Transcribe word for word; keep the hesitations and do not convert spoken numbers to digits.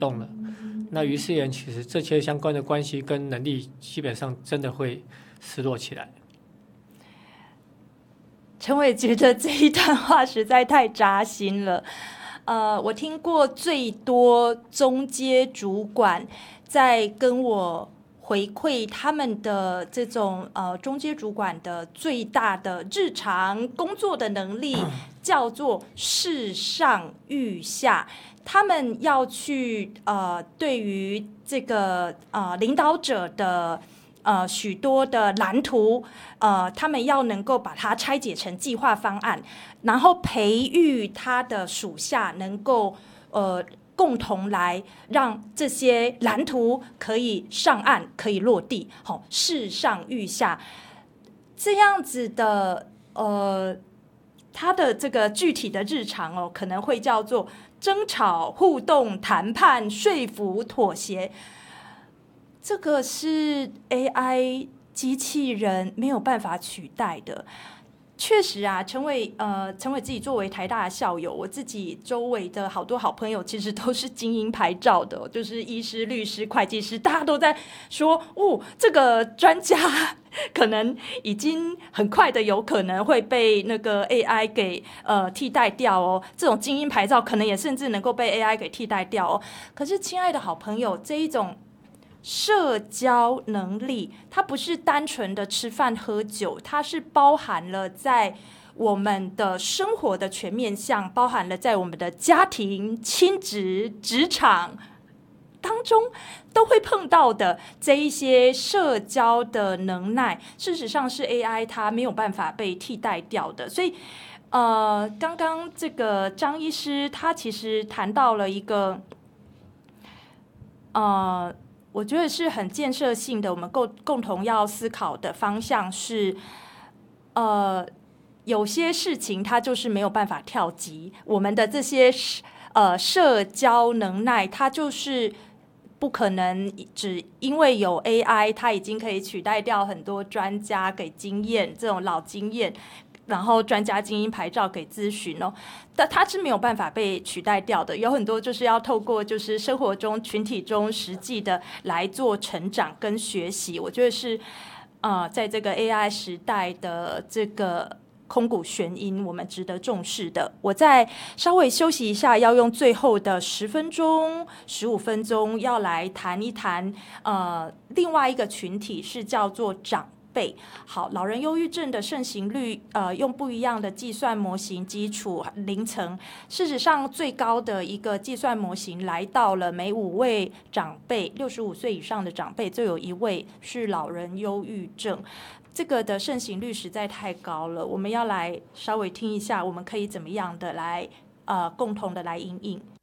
动了。那于是人其实这些相关的关系跟能力基本上真的会失落起来。 陈伟觉得这一段话实在太扎心了。呃，我听过最多中阶主管在跟我回馈他们的这种呃中阶主管的最大的日常工作的能力，叫做事上欲下。他们要去呃对于这个呃领导者的呃许多的蓝图，呃，他们要能够把它拆解成计划方案，然后培育他的属下能够呃共同来让这些蓝图可以上岸，可以落地，好、哦，事上欲下，这样子的呃，他的这个具体的日常哦，可能会叫做争吵、互动、谈判、说服、妥协。这个是 A I 机器人没有办法取代的。确实啊，陈伟呃，陈伟自己作为台大的校友，我自己周围的好多好朋友其实都是精英牌照的，就是医师、律师、会计师，大家都在说，哦，这个专家可能已经很快的有可能会被那个 A I 给呃替代掉哦。这种精英牌照可能也甚至能够被 A I 给替代掉哦。可是，亲爱的好朋友，这一种社交能力，它不是单纯的吃饭喝酒，它是包含了在我们的生活的全面向，包含了在我们的家庭、亲子、职场当中都会碰到的这一些社交的能耐，事实上是 A I 它没有办法被替代掉的。所以，呃，刚刚这个张医师他其实谈到了一个，呃。我觉得是很建设性的，我们共共同要思考的方向是，呃，有些事情它就是没有办法跳级，我们的这些呃社交能耐，它就是不可能只因为有 A I， 它已经可以取代掉很多专家给经验这种老经验。然后专家精英牌照给咨询哦，但它是没有办法被取代掉的。有很多就是要透过就是生活中群体中实际的来做成长跟学习。我觉得是呃，在这个 A I 时代的这个空谷玄音，我们值得重视的。我再稍微休息一下，要用最后的十分钟、十五分钟，要来谈一谈呃另外一个群体，是叫做长。好，老人忧郁症的盛行率，呃，用不一样的计算模型基础零层，事实上最高的一个计算模型来到了每五位长辈，六十五岁以上的长辈就有一位是老人忧郁症，这个的盛行率实在太高了。我们要来稍微听一下，我们可以怎么样的来呃共同的来因应。